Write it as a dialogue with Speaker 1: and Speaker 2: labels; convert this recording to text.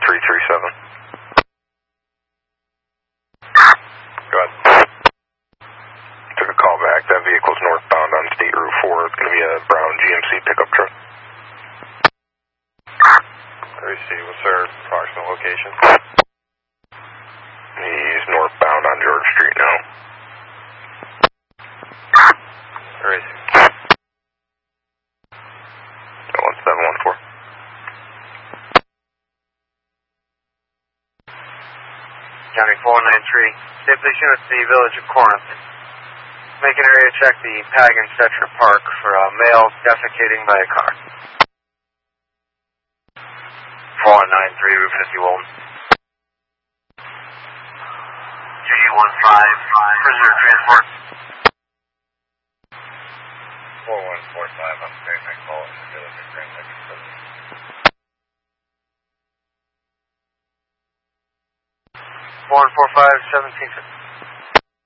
Speaker 1: 337. Go ahead. Took a call back. That vehicle's northbound on State Route 4. It's going to be a brown GMC pickup truck.
Speaker 2: Let me see, what's their approximate location?
Speaker 1: He's northbound on George Street now.
Speaker 2: Where is he?
Speaker 1: 1714.
Speaker 3: County 493. Stay position at the village of Corinth. Make an area check the Pagan Cetra Park for a male defecating by a car.
Speaker 4: 493, Route 50 Walton. 2G15, prisoner transport.
Speaker 2: 4145, I'm carrying my call in the village of Grand Lake.
Speaker 3: 4145, 1750.